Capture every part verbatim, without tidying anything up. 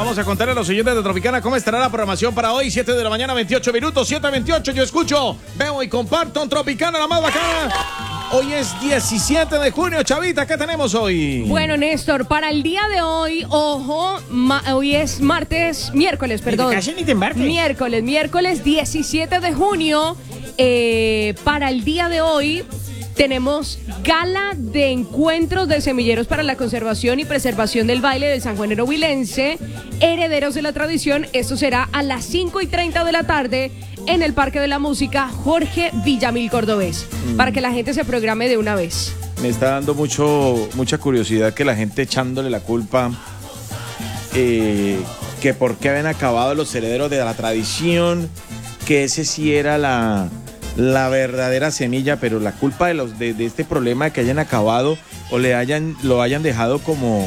Vamos a contarle a los oyentes de Tropicana cómo estará la programación para hoy, siete de la mañana, veintiocho minutos, siete veintiocho. Yo escucho, veo y comparto en Tropicana, la más bacana. Hoy es diecisiete de junio, Chavita, ¿qué tenemos hoy? Bueno, Néstor, para el día de hoy, ojo, ma- hoy es martes, miércoles, perdón. Ni te ni te embarques. Miércoles, miércoles diecisiete de junio. Eh, para el día de hoy tenemos gala de encuentros de semilleros para la conservación y preservación del baile del sanjuanero huilense, herederos de la tradición. Esto será a las cinco y treinta de la tarde en el Parque de la Música Jorge Villamil Cordobés, mm. para que la gente se programe de una vez. Me está dando mucho, mucha curiosidad que la gente echándole la culpa, eh, que por qué habían acabado los herederos de la tradición, que ese sí era la... la verdadera semilla, pero la culpa de los de, de este problema de que hayan acabado o le hayan lo hayan dejado como,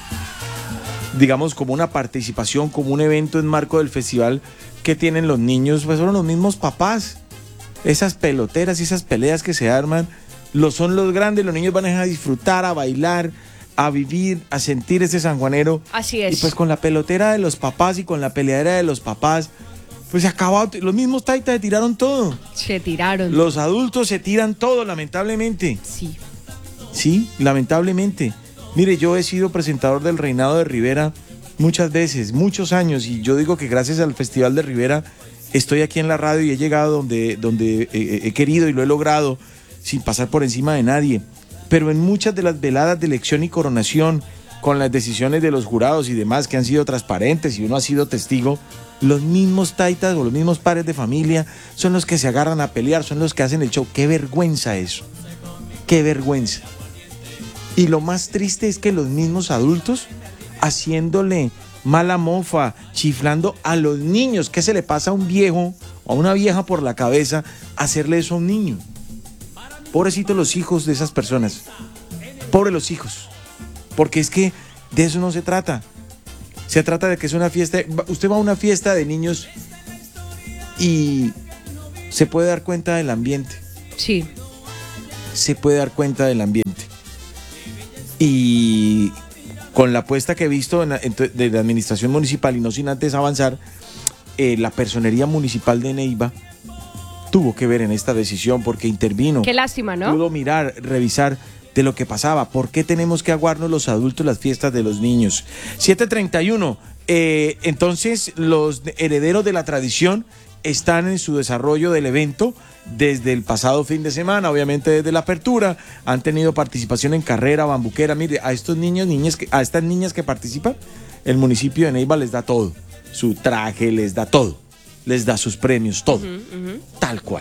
digamos, como una participación, como un evento en marco del festival que tienen los niños, pues son los mismos papás. Esas peloteras y esas peleas que se arman, lo son los grandes, los niños van a disfrutar, a bailar, a vivir, a sentir ese sanjuanero. Así es. Y pues con la pelotera de los papás y con la peleadera de los papás, pues se acabó, los mismos taitas se tiraron todo. Se tiraron. Los adultos se tiran todo, lamentablemente. Sí. Sí, lamentablemente. Mire, yo he sido presentador del Reinado de Rivera muchas veces, muchos años, y yo digo que gracias al Festival de Rivera estoy aquí en la radio y he llegado donde, donde he, he querido y lo he logrado sin pasar por encima de nadie. Pero en muchas de las veladas de elección y coronación, con las decisiones de los jurados y demás que han sido transparentes y uno ha sido testigo, los mismos taitas o los mismos padres de familia son los que se agarran a pelear, son los que hacen el show. ¡Qué vergüenza eso! ¡Qué vergüenza! Y lo más triste es que los mismos adultos haciéndole mala mofa, chiflando a los niños. ¿Qué se le pasa a un viejo o a una vieja por la cabeza hacerle eso a un niño? Pobrecitos los hijos de esas personas. Pobres los hijos. Porque es que de eso no se trata. Se trata de que es una fiesta. Usted va a una fiesta de niños y se puede dar cuenta del ambiente. Sí. Se puede dar cuenta del ambiente. Y con la apuesta que he visto en la, en, de la administración municipal, y no sin antes avanzar, eh, la personería municipal de Neiva tuvo que ver en esta decisión porque intervino. Qué lástima, ¿no? Pudo mirar, revisar de lo que pasaba. ¿Por qué tenemos que aguarnos los adultos las fiestas de los niños? siete treinta y uno. Eh, entonces, los herederos de la tradición están en su desarrollo del evento desde el pasado fin de semana, obviamente desde la apertura. Han tenido participación en carrera, bambuquera. Mire, a estos niños, niñas que, a estas niñas que participan, el municipio de Neiva les da todo. Su traje, les da todo. Les da sus premios, todo. Uh-huh, uh-huh. Tal cual.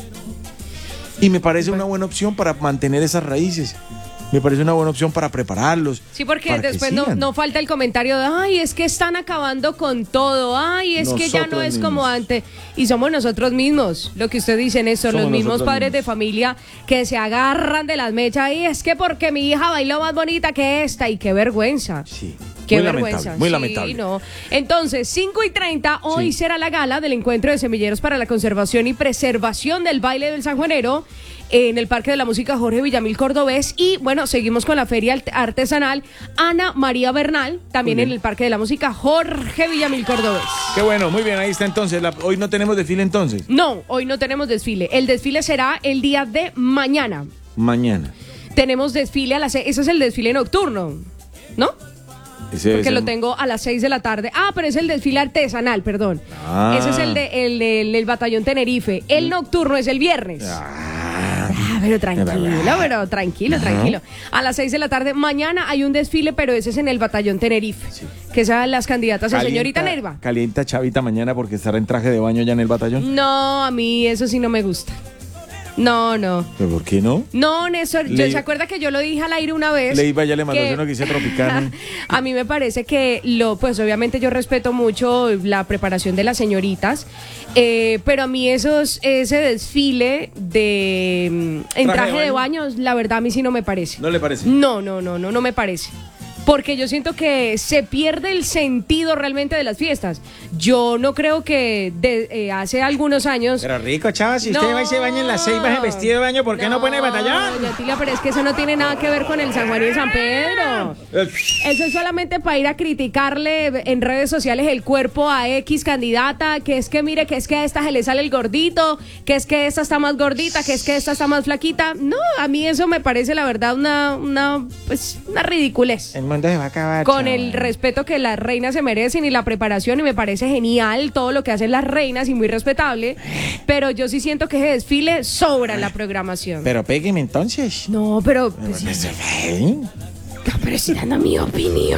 Y me parece una buena opción para mantener esas raíces. Me parece una buena opción para prepararlos. Sí, porque después no, no falta el comentario de, ay, es que están acabando con todo, ay, es nosotros que ya no es mismos. Como antes. Y somos nosotros mismos, lo que usted dice en eso, somos los mismos padres mismos. De familia que se agarran de las mechas, y es que porque mi hija bailó más bonita que esta, y qué vergüenza. Sí. Qué muy vergüenza. Lamentable, muy sí, lamentable. No. Entonces, cinco y treinta, hoy sí. será la gala del encuentro de semilleros para la conservación y preservación del baile del sanjuanero en el Parque de la Música Jorge Villamil Cordobés. Y bueno, seguimos con la feria artesanal Ana María Bernal, también en el Parque de la Música Jorge Villamil Cordobés. Qué bueno, muy bien, ahí está entonces. La, hoy no tenemos desfile entonces. No, hoy no tenemos desfile. El desfile será el día de mañana. Mañana. Tenemos desfile a las seis, ese es el desfile nocturno, ¿no? Ese Porque es lo el... tengo a las seis de la tarde. Ah, pero es el desfile artesanal, perdón. Ah. Ese es el, de, el, el, el batallón Tenerife. El nocturno es el viernes. Ah, ah pero tranquilo, pero tranquilo, tranquilo. A las seis de la tarde. Mañana hay un desfile, pero ese es en el batallón Tenerife. Sí. Que sean las candidatas a señorita Nerva. Calienta Chavita mañana porque estará en traje de baño ya en el batallón. No, a mí eso sí no me gusta. No, no. ¿Pero por qué no? No, Néstor, le... yo, ¿se acuerda que yo lo dije al aire una vez? Le iba, ya le mandó que... uno que hice Tropicana. A mí me parece que, lo, pues obviamente yo respeto mucho la preparación de las señoritas, eh, pero a mí esos, ese desfile de en traje, traje de, baño? de baño, la verdad a mí sí no me parece. ¿No le parece? No, no, no, no, no me parece. porque yo siento que se pierde el sentido realmente de las fiestas. Yo no creo que de, eh, hace algunos años... Pero rico, chava, si No. usted va y se baña en las seis, va en vestido de baño, ¿por qué no, no pone batallón? Doña Tilia, pero es que eso no tiene nada que ver con el San Juan y el San Pedro. Eso es solamente para ir a criticarle en redes sociales el cuerpo a X candidata, que es que mire, que es que a esta se le sale el gordito, que es que esta está más gordita, que es que esta está más flaquita. No, a mí eso me parece la verdad una, una, pues, una ridiculez. El mundo se va a acabar. Con chava. el respeto que las reinas se merecen y la preparación, y me parece genial todo lo que hacen las reinas y muy respetable, pero yo sí siento que ese desfile sobra la programación. Pero pégueme entonces. No, pero... pues, sí. ¿Eh? No, pero estoy dando mi opinión.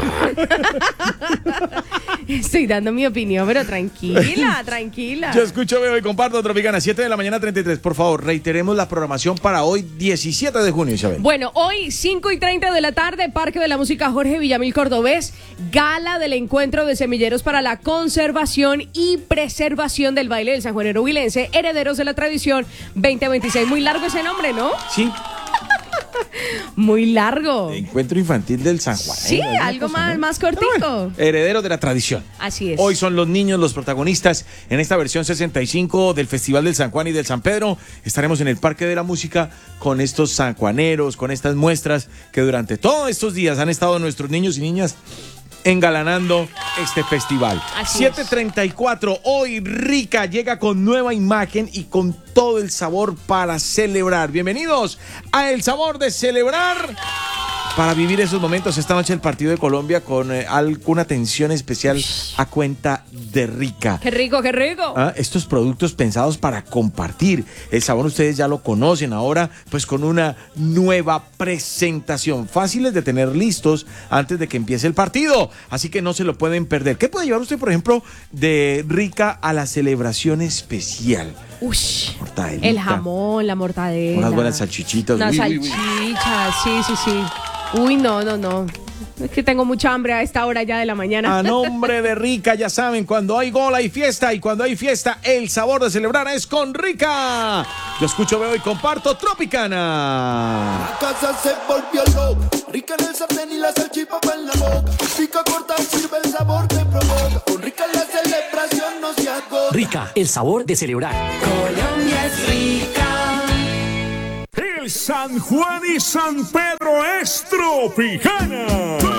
Estoy dando mi opinión, pero tranquila, tranquila. Yo escucho, veo y comparto Tropicana, siete de la mañana, treinta y tres. Por favor, reiteremos la programación para hoy, diecisiete de junio, Isabel. Bueno, hoy, cinco y treinta de la tarde, Parque de la Música Jorge Villamil Cordobés, gala del encuentro de semilleros para la conservación y preservación del baile del sanjuanero huilense, herederos de la tradición veinte veintiséis. Muy largo ese nombre, ¿no? Sí, Muy largo. encuentro infantil del San Juan. Sí, algo más, más cortico. Heredero de la tradición. Así es. Hoy son los niños los protagonistas en esta versión sesenta y cinco del Festival del San Juan y del San Pedro. Estaremos en el Parque de la Música con estos sanjuaneros, con estas muestras que durante todos estos días han estado nuestros niños y niñas engalanando este festival. Así siete es. treinta y cuatro, hoy Rica llega con nueva imagen y con todo el sabor para celebrar. Bienvenidos a El Sabor de Celebrar. Para vivir esos momentos, esta noche el partido de Colombia con eh, alguna atención especial a cuenta de Rica. Qué rico, qué rico. Ah, estos productos pensados para compartir. El sabor ustedes ya lo conocen ahora, pues con una nueva presentación. Fáciles de tener listos antes de que empiece el partido. Así que no se lo pueden perder. ¿Qué puede llevar usted, por ejemplo, de Rica a la celebración especial? Ush, Mortadelita. el jamón, la mortadela. Unas buenas salchichitas. Unas Uy, uy, uy. salchichas, sí, sí, sí. Uy, no, no, no. Es que tengo mucha hambre a esta hora ya de la mañana. A nombre de Rica, ya saben, cuando hay gol hay fiesta, y cuando hay fiesta, el sabor de celebrar es con Rica. Yo escucho, veo y comparto Tropicana. La casa se volvió loca, rica en el sartén y la salchipapa en la boca. Pica corta, sirve el sabor que provoca. Con Rica la celebración no se agota. Rica, el sabor de celebrar. Colombia es rica. El San Juan y San Pedro es Tropicana.